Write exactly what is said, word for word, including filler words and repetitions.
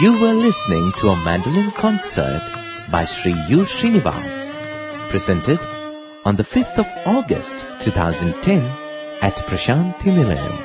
You were listening to a mandolin concert by Sri U. Srinivas, presented on the fifth of August two thousand ten at Prashanthi Nilayam.